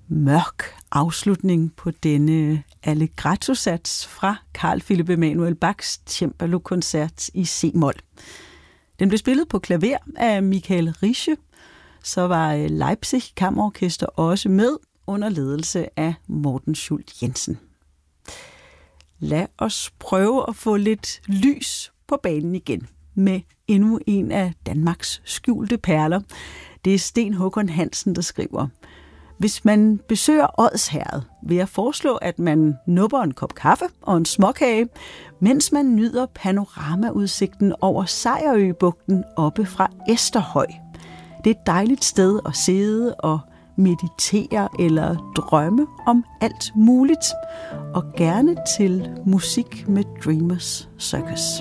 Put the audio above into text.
mørk afslutning på denne Allegretto-sats fra Carl Philipp Emanuel Bachs Cembalo-koncert i C-mol. Den blev spillet på klaver af Michael Rische. Så var Leipzig Kammerorkester også med under ledelse af Morten Schult Jensen. Lad os prøve at få lidt lys på banen igen med endnu en af Danmarks skjulte perler. Det er Sten Håkon Hansen, der skriver: Hvis man besøger Odsherred, vil jeg foreslå, at man nupper en kop kaffe og en småkage, mens man nyder panoramaudsigten over Sejerøbugten oppe fra Esterhøj. Det er et dejligt sted at sidde og meditere eller drømme om alt muligt, og gerne til musik med Dreamers Circus.